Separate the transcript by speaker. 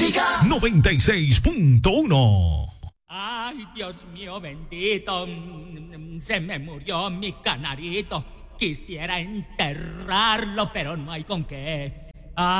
Speaker 1: Olímpica
Speaker 2: 96.1.
Speaker 3: Ay, Dios mío bendito, se me murió mi canarito. Quisiera enterrarlo, pero no hay con qué.